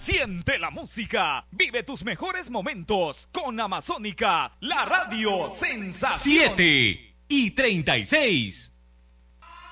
Siente la música, vive tus mejores momentos con Amazónica, la radio sensación. 7:36.